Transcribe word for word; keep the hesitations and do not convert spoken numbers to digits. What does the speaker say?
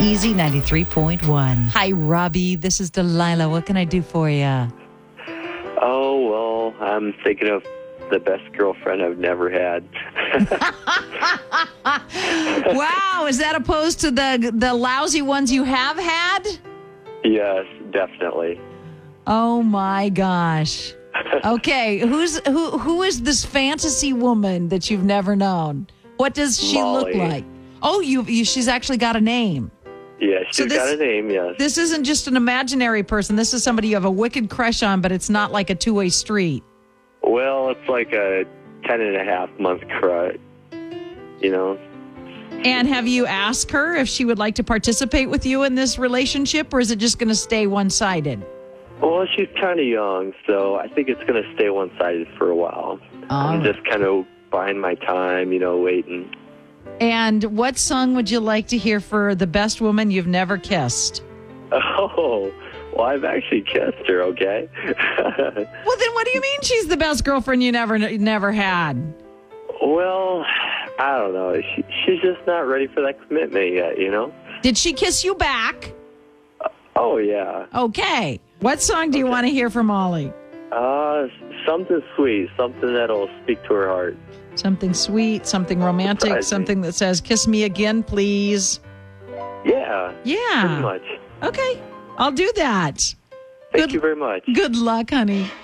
Easy ninety-three point one. Hi, Robbie. This is Delilah. What can I do for you? Oh, well, I'm thinking of the best girlfriend I've never had. Wow, is that opposed to the the lousy ones you have had? Yes, definitely. Oh my gosh. Okay, who's who who is this fantasy woman that you've never known? What does she Molly. look like? Oh, you, you she's actually got a name. Yeah, she's So this- got a name, yes. This isn't just an imaginary person. This is somebody you have a wicked crush on, but it's not like a two-way street. Well, it's like a ten and a half month crush, you know? And have you asked her if she would like to participate with you in this relationship, or is it just going to stay one-sided? Well, she's kind of young, so I think it's going to stay one-sided for a while. All I'm right. just kind of buying my time, you know, waiting. And what song would you like to hear for the best woman you've never kissed? Oh, well, I've actually kissed her, okay? Well, then what do you mean she's the best girlfriend you never never had? Well, I don't know. She, she's just not ready for that commitment yet, you know? Did she kiss you back? Oh, yeah. Okay. What song do you Okay. want to hear from Molly? Uh, something sweet, something that'll speak to her heart. Something sweet, something romantic, Surprise me. something that says, kiss me again, please. Yeah, pretty Yeah. much. Okay. I'll do that. Thank Good- you very much. Good luck, honey.